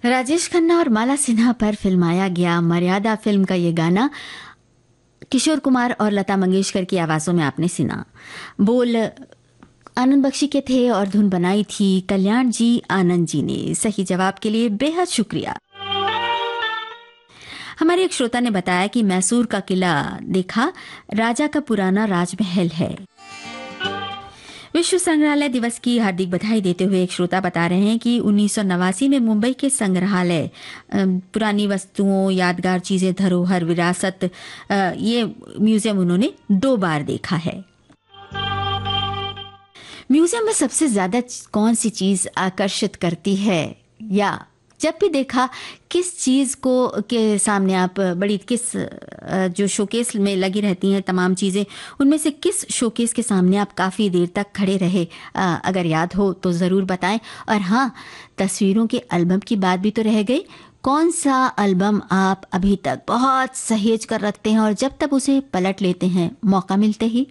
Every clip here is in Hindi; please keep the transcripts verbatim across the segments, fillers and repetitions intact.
राजेश खन्ना और माला सिन्हा पर फिल्माया गया मर्यादा फिल्म का ये गाना किशोर कुमार और लता मंगेशकर की आवाज़ों में आपने सुना। बोल आनंद बख्शी के थे और धुन बनाई थी कल्याण जी आनंद जी ने। सही जवाब के लिए बेहद शुक्रिया। हमारे एक श्रोता ने बताया कि मैसूर का किला देखा, राजा का पुराना राजमहल है। विश्व संग्रहालय दिवस की हार्दिक बधाई देते हुए एक श्रोता बता रहे हैं कि उन्नीस सौ नवासी में मुंबई के संग्रहालय पुरानी वस्तुओं, यादगार चीजें, धरोहर, विरासत, ये म्यूजियम उन्होंने दो बार देखा है। म्यूजियम में सबसे ज्यादा कौन सी चीज आकर्षित करती है, या जब भी देखा किस चीज को के सामने आप बड़ी किस जो शोकेस में लगी रहती हैं तमाम चीजें, उनमें से किस शोकेस के सामने आप काफी देर तक खड़े रहे, अगर याद हो तो जरूर बताएं। और हाँ, तस्वीरों के एल्बम की बात भी तो रह गई। कौन सा एल्बम आप अभी तक बहुत सहेज कर रखते हैं और जब तक उसे पलट लेते हैं मौका मिलते ही?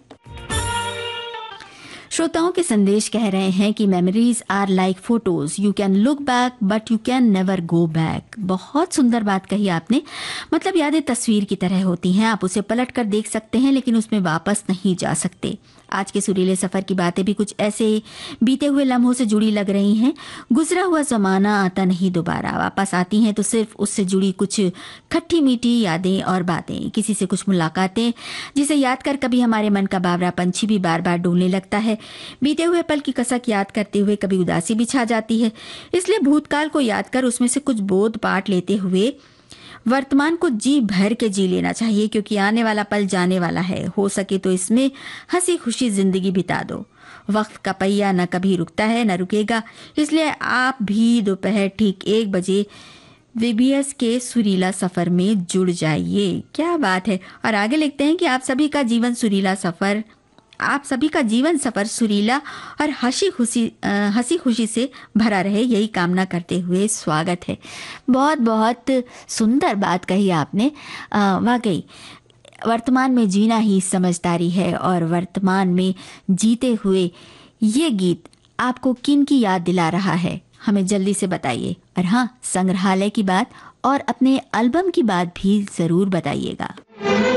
श्रोताओं के संदेश कह रहे हैं कि memories are like photos, you can look back but you can never go back. बहुत सुंदर बात कही आपने। मतलब यादें तस्वीर की तरह होती हैं, आप उसे पलट कर देख सकते हैं लेकिन उसमें वापस नहीं जा सकते। आज के सुरीले सफर की बातें भी कुछ ऐसे बीते हुए लम्हों से जुड़ी लग रही हैं। गुजरा हुआ जमाना आता नहीं दोबारा, वापस आती हैं तो सिर्फ उससे जुड़ी कुछ खट्टी मीठी यादें और बातें, किसी से कुछ मुलाकातें जिसे याद कर कभी हमारे मन का बावरा पंछी भी बार बार डोलने लगता है। बीते हुए पल की कसक याद करते हुए कभी उदासी भी छा जाती है। इसलिए भूतकाल को याद कर उसमें से कुछ बोध पाठ लेते हुए वर्तमान को जी भर के जी लेना चाहिए, क्योंकि आने वाला पल जाने वाला है। हो सके तो इसमें हंसी खुशी जिंदगी बिता दो। वक्त का पहिया न कभी रुकता है न रुकेगा, इसलिए आप भी दोपहर ठीक एक बजे वीबीएस के सुरीला सफर में जुड़ जाइए। क्या बात है। और आगे लिखते हैं कि आप सभी का जीवन सुरीला सफर आप सभी का जीवन सफर सुरीला और हंसी खुशी हंसी खुशी से भरा रहे, यही कामना करते हुए स्वागत है। बहुत बहुत सुंदर बात कही आपने। वाकई वर्तमान में जीना ही समझदारी है, और वर्तमान में जीते हुए ये गीत आपको किन की याद दिला रहा है, हमें जल्दी से बताइए। और हाँ, संग्रहालय की बात और अपने एल्बम की बात भी जरूर बताइएगा।